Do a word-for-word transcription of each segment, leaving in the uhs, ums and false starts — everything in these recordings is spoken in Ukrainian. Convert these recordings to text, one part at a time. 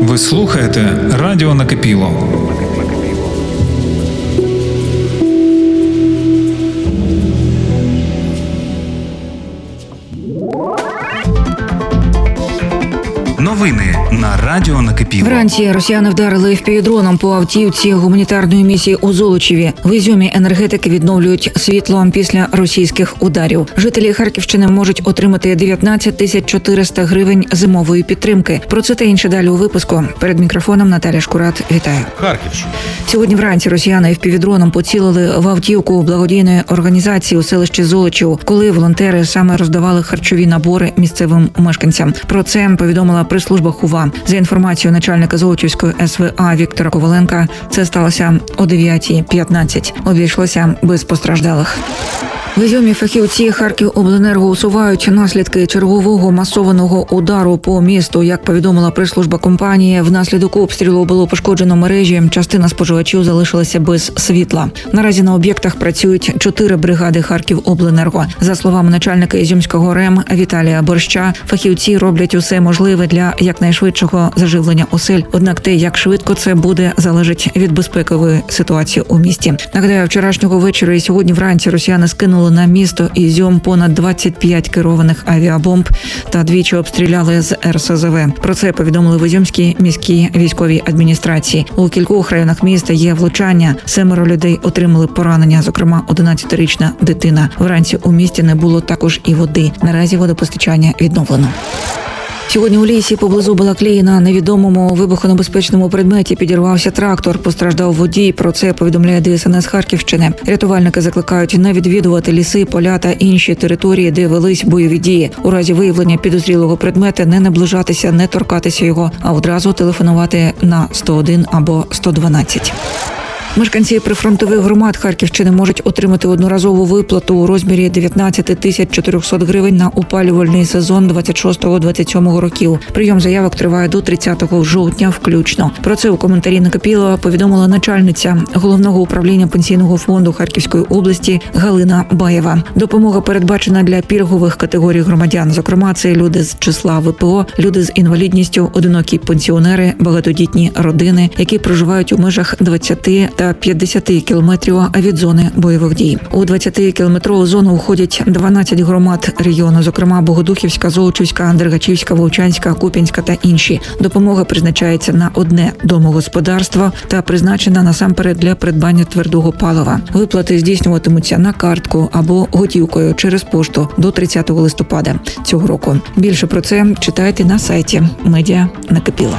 Ви слухаєте Радіо Накипіло. Новини на Радіо Накипіло. Вранці росіяни вдарили впівдроном по автівці гуманітарної місії у Золочеві. В Ізюмі енергетики відновлюють світло після російських ударів. Жителі Харківщини можуть отримати дев'ятнадцять тисяч чотириста гривень зимової підтримки. Про це та інше далі у випуску. Перед мікрофоном Наталя Шкурат. Вітаю. Харківщина. Сьогодні вранці росіяни впівдроном поцілили в автівку благодійної організації у селищі Золочів, коли волонтери саме роздавали харчові набори місцевим мешканцям. Про це повідомила прес-служба ХУВА. За інформацією начальника Золочівської ес ве а Віктора Коваленка, це сталося о дев'ятій п'ятнадцять. Обійшлося без постраждалих. В Ізюмі фахівці Харківобленерго усувають наслідки чергового масованого удару по місту. Як повідомила прес-служба компанії, внаслідок обстрілу було пошкоджено мережі, частина споживачів залишилася без світла. Наразі на об'єктах працюють чотири бригади Харківобленерго. За словами начальника Ізюмського РЕМ Віталія Борща, фахівці роблять усе можливе для якнайшвидшого заживлення осель. Однак те, як швидко це буде, залежить від безпекової ситуації у місті. Нагадаю, вчорашнього вечора і сьогодні вранці росіяни скинули на місто Ізюм понад двадцять п'ять керованих авіабомб та двічі обстріляли з ер ес зет ве. Про це повідомили в Ізюмській міській військовій адміністрації. У кількох районах міста є влучання. Семеро людей отримали поранення, зокрема одинадцятирічна дитина. Вранці у місті не було також і води. Наразі водопостачання відновлено. Сьогодні у лісі поблизу Балаклії на невідомому вибухонебезпечному предметі підірвався трактор, постраждав водій. Про це повідомляє де ес ен ес Харківщини. Рятувальники закликають не відвідувати ліси, поля та інші території, де велись бойові дії. У разі виявлення підозрілого предмета не наближатися, не торкатися його, а одразу телефонувати на сто один або сто дванадцять. Мешканці прифронтових громад Харківщини можуть отримати одноразову виплату у розмірі дев'ятнадцять тисяч чотириста гривень на опалювальний сезон двадцять шостого двадцять сьомого років. Прийом заявок триває до тридцятого жовтня включно. Про це у коментарі Накипіло повідомила начальниця Головного управління Пенсійного фонду Харківської області Галина Баєва. Допомога передбачена для пільгових категорій громадян. Зокрема, це люди з числа ве пе о, люди з інвалідністю, одинокі пенсіонери, багатодітні родини, які проживають у межах двадцяти та п'ятдесят кілометрів від зони бойових дій. У двадцятикілометрову зону входять дванадцять громад регіону, зокрема Богодухівська, Золочівська, Дергачівська, Вовчанська, Куп'янська та інші. Допомога призначається на одне домогосподарство та призначена насамперед для придбання твердого палива. Виплати здійснюватимуться на картку або готівкою через пошту до тридцятого листопада цього року. Більше про це читайте на сайті Медіа Накипіло.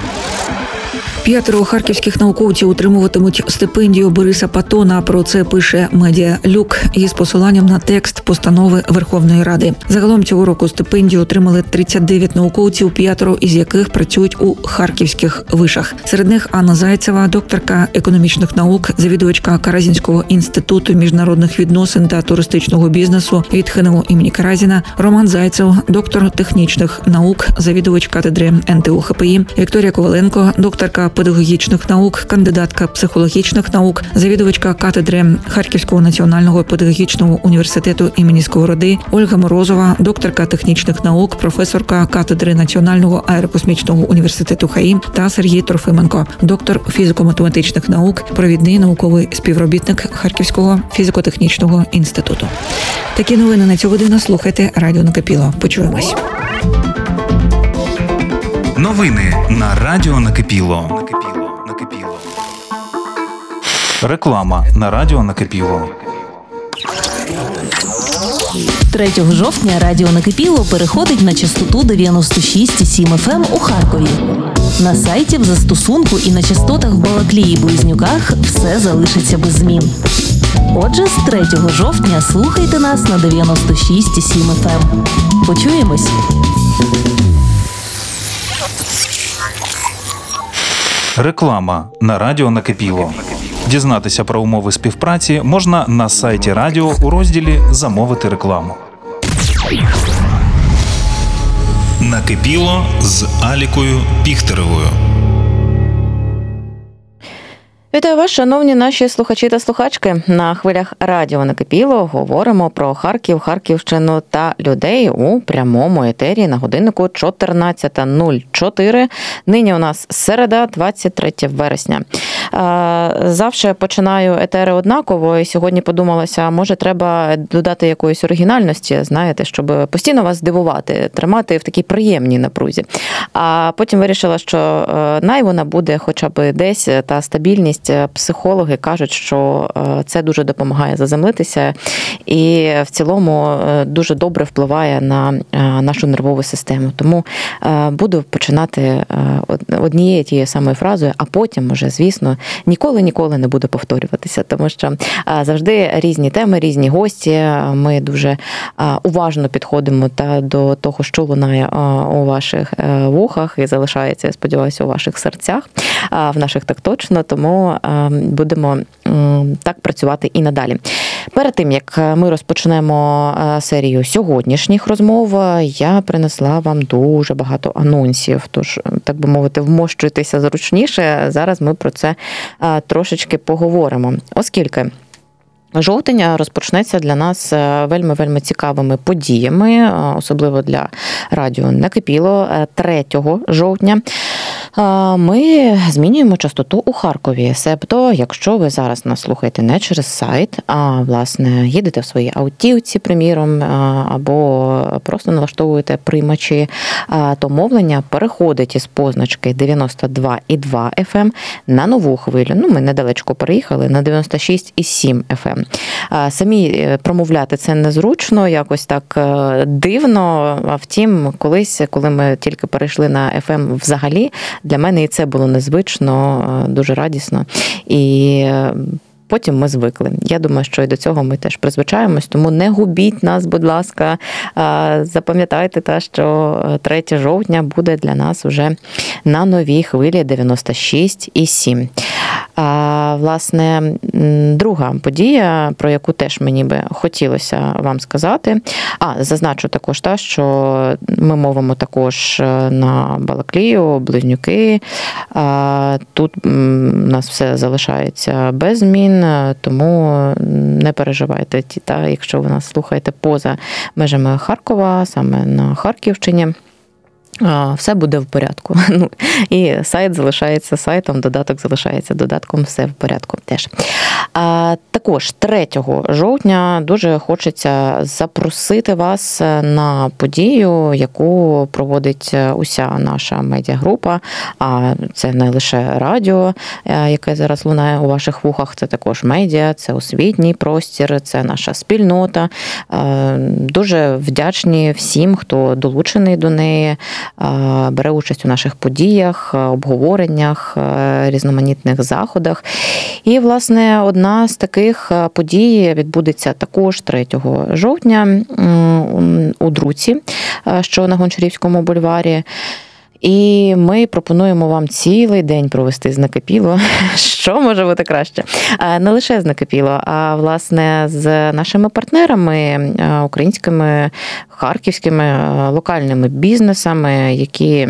П'ятеро харківських науковців отримуватимуть стипендію Бориса Патона. Про це пише Медіа Люк із посиланням на текст постанови Верховної Ради. Загалом цього року стипендію отримали тридцять дев'ять науковців, п'ятеро із яких працюють у харківських вишах. Серед них Анна Зайцева, докторка економічних наук, завідувачка Каразінського інституту міжнародних відносин та туристичного бізнесу від ХНУ імені Каразіна, Роман Зайцев, доктор технічних наук, завідувач кафедри ен те у ха пе і, Вікторія Коваленко, докторка педагогічних наук, кандидатка психологічних наук, завідувачка кафедри Харківського національного педагогічного університету імені Сковороди, Ольга Морозова, докторка технічних наук, професорка кафедри Національного аерокосмічного університету ХАІ та Сергій Трофименко, доктор фізико-математичних наук, провідний науковий співробітник Харківського фізико-технічного інституту. Такі новини на цю годину слухайте Радіо Накипіло. Почуємось. Новини на Радіо Накипіло. Накипіло. Накипіло. Реклама на Радіо Накипіло. третього жовтня Радіо Накипіло переходить на частоту дев'яносто шість цілих сім еф ем у Харкові. На сайті, в застосунку і на частотах в Балаклії і Близнюках все залишиться без змін. Отже, з третього жовтня слухайте нас на дев'яносто шість цілих сім еф ем. Почуємось! Реклама на Радіо Накипіло. Дізнатися про умови співпраці можна на сайті радіо у розділі «Замовити рекламу». Накипіло з Алікою Піхтеревою. Вітаю вас, шановні наші слухачі та слухачки. На хвилях радіо «Накипіло» говоримо про Харків, Харківщину та людей у прямому етері на годиннику чотирнадцята нуль чотири. Нині у нас середа, двадцять третє вересня. Завжди починаю етери однаково, і сьогодні подумалося, може треба додати якоїсь оригінальності, знаєте, щоб постійно вас здивувати, тримати в такій приємній напрузі. А потім вирішила, що най вона буде хоча б десь, та стабільність. Психологи кажуть, що це дуже допомагає заземлитися і в цілому дуже добре впливає на нашу нервову систему. Тому буду починати однією тією самою фразою, а потім уже, звісно, ніколи-ніколи не буду повторюватися, тому що завжди різні теми, різні гості. Ми дуже уважно підходимо та до того, що лунає у ваших вухах і залишається, я сподіваюся, у ваших серцях, в наших так точно, тому будемо так працювати і надалі. Перед тим, як ми розпочнемо серію сьогоднішніх розмов, я принесла вам дуже багато анонсів, тож, так би мовити, вмощуйтеся зручніше. Зараз ми про це трошечки поговоримо. Оскільки жовтень розпочнеться для нас вельми-вельми цікавими подіями, особливо для радіо «Накипіло» третього жовтня. Ми змінюємо частоту у Харкові. Себто, якщо ви зараз нас слухаєте не через сайт, а, власне, їдете в своїй автівці, приміром, або просто налаштовуєте приймачі, то мовлення переходить із позначки дев'яносто два і два еф ем на нову хвилю. Ну, ми недалечко переїхали, на дев'яносто шість і сім еф ем. Самі промовляти це незручно, якось так дивно. А втім, колись, коли ми тільки перейшли на еф ем взагалі, для мене і це було незвично, дуже радісно. І потім ми звикли. Я думаю, що і до цього ми теж призвичаємось, тому не губіть нас, будь ласка. Запам'ятайте те, що третє жовтня буде для нас вже на новій хвилі дев'яносто шість і сім. А, власне, друга подія, про яку теж мені би хотілося вам сказати. А, зазначу також те, що ми мовимо також на Балаклію, Близнюки. А, тут у нас все залишається без змін, тому не переживайте, та, якщо ви нас слухаєте поза межами Харкова, саме на Харківщині. Все буде в порядку. Ну, і сайт залишається сайтом, додаток залишається додатком, все в порядку теж. А, також третього жовтня дуже хочеться запросити вас на подію, яку проводить уся наша медіагрупа. А це не лише радіо, яке зараз лунає у ваших вухах, це також медіа, це освітній простір, це наша спільнота. Дуже вдячні всім, хто долучений до неї, бере участь у наших подіях, обговореннях, різноманітних заходах. І, власне, одна з таких подій відбудеться також третього жовтня у Друці, що на Гончарівському бульварі. І ми пропонуємо вам цілий день провести з «Накипіло». Що може бути краще? Не лише з «Накипіло», а, власне, з нашими партнерами, українськими, харківськими, локальними бізнесами, які,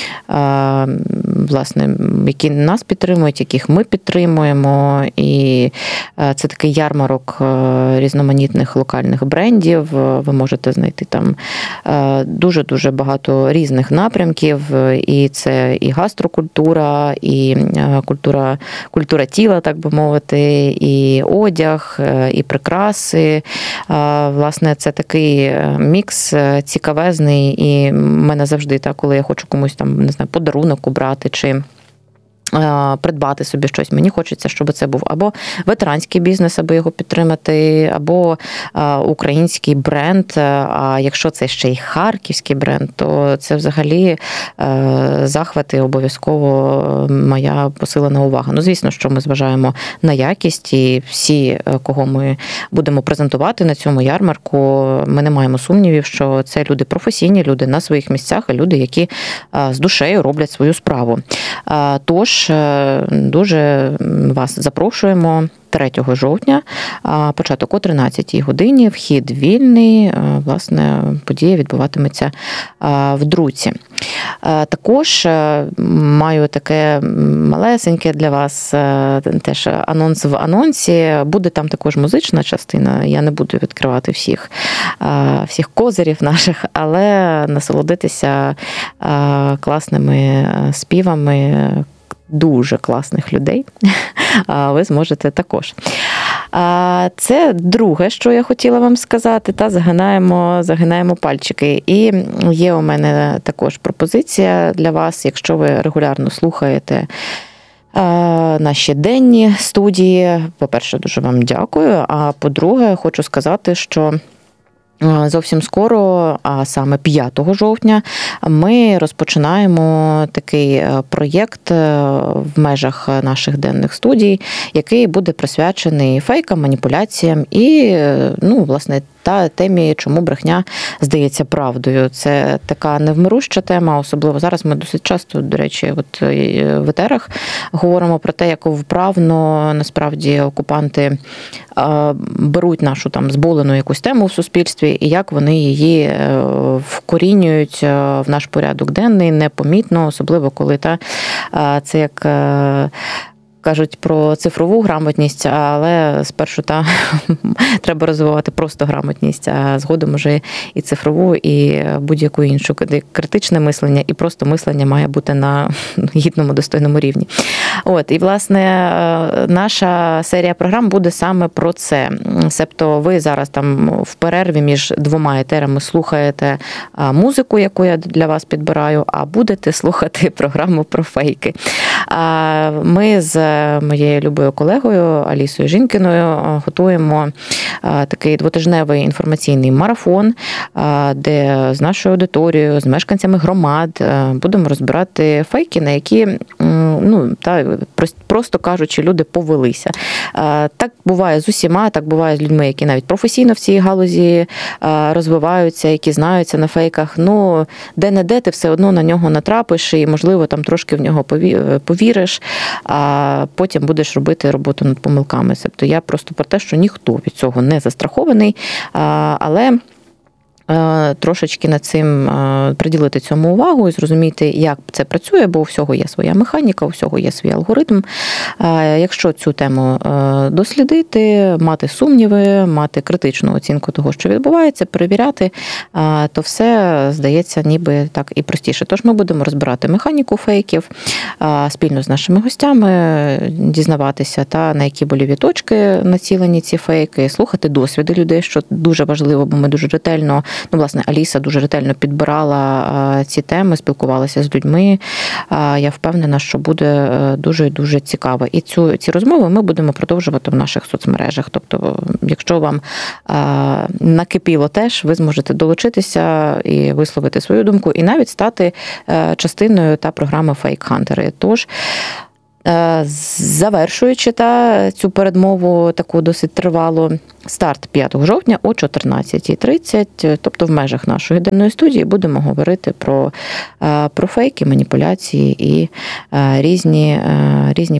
власне, які нас підтримують, яких ми підтримуємо. І це такий ярмарок різноманітних локальних брендів. Ви можете знайти там дуже-дуже багато різних напрямків. І це і гастрокультура, і культура, культура тіла, так би мовити, і одяг, і прикраси. Власне, це такий мікс цікавезний, і в мене завжди, так, коли я хочу комусь там, не знаю, подарунок обрати, чи придбати собі щось. Мені хочеться, щоб це був або ветеранський бізнес, аби його підтримати, або український бренд. А якщо це ще й харківський бренд, то це взагалі захвати обов'язково моя посилена увага. Ну, звісно, що ми зважаємо на якість, і всі, кого ми будемо презентувати на цьому ярмарку, ми не маємо сумнівів, що це люди професійні, люди на своїх місцях, і люди, які з душею роблять свою справу. Тож, Тож дуже вас запрошуємо третього жовтня, початок о тринадцятій годині, вхід вільний, власне, подія відбуватиметься в Друці. Також маю таке малесеньке для вас теж анонс в анонсі. Буде там також музична частина, я не буду відкривати всіх, всіх козирів наших, але насолодитися класними співами дуже класних людей ви зможете також. Це друге, що я хотіла вам сказати, та загинаємо, загинаємо пальчики. І є у мене також пропозиція для вас, якщо ви регулярно слухаєте наші денні студії. По-перше, дуже вам дякую, а по-друге, хочу сказати, що зовсім скоро, а саме п'ятого жовтня, ми розпочинаємо такий проєкт в межах наших денних студій, який буде присвячений фейкам, маніпуляціям і, ну, власне, та темі, чому брехня здається правдою. Це така невмируща тема, особливо зараз ми досить часто, до речі, от в етерах говоримо про те, як вправно насправді окупанти беруть нашу там зболену якусь тему в суспільстві і як вони її вкорінюють в наш порядок денний непомітно, особливо коли та це як кажуть про цифрову грамотність, але спершу та треба розвивати просто грамотність, а згодом уже і цифрову, і будь-яку іншу. Критичне мислення і просто мислення має бути на гідному, достойному рівні. От, і, власне, наша серія програм буде саме про це. Себто ви зараз там в перерві між двома етерами слухаєте музику, яку я для вас підбираю, а будете слухати програму про фейки. Ми з моєю любою колегою Алісою Жінкіною готуємо такий двотижневий інформаційний марафон, де з нашою аудиторією, з мешканцями громад будемо розбирати фейки, на які, ну, та, просто кажучи, люди повелися. Так буває з усіма, так буває з людьми, які навіть професійно в цій галузі розвиваються, які знаються на фейках. Ну, де-не-де ти все одно на нього натрапиш і, можливо, там трошки в нього повіриш, а потім будеш робити роботу над помилками. Тобто я просто про те, що ніхто від цього не застрахований, але трошечки над цим приділити цьому увагу і зрозуміти, як це працює, бо у всього є своя механіка, у всього є свій алгоритм. Якщо цю тему дослідити, мати сумніви, мати критичну оцінку того, що відбувається, перевіряти, то все здається ніби так і простіше. Тож ми будемо розбирати механіку фейків спільно з нашими гостями, дізнаватися, та на які боліві точки націлені ці фейки, слухати досвіди людей, що дуже важливо, бо ми дуже ретельно Ну, власне, Аліса дуже ретельно підбирала ці теми, спілкувалася з людьми. Я впевнена, що буде дуже і дуже цікаво. І цю, ці розмови ми будемо продовжувати в наших соцмережах. Тобто, якщо вам накипіло теж, ви зможете долучитися і висловити свою думку, і навіть стати частиною та програми Fake Hunter. Тож, завершуючи та цю передмову таку досить тривалу, старт п'ятого жовтня о чотирнадцятій тридцять, тобто в межах нашої денної студії, будемо говорити про, про фейки, маніпуляції і різні, різні